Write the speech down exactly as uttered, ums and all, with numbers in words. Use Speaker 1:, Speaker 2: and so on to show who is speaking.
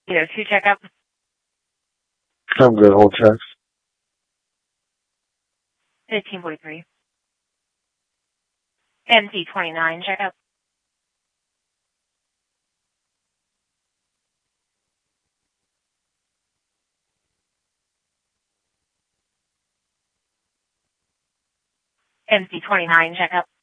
Speaker 1: Either two checkup.
Speaker 2: I'm good. Hold checks.
Speaker 1: fifteen forty-three. M C twenty-nine checkup. M C twenty-nine checkup.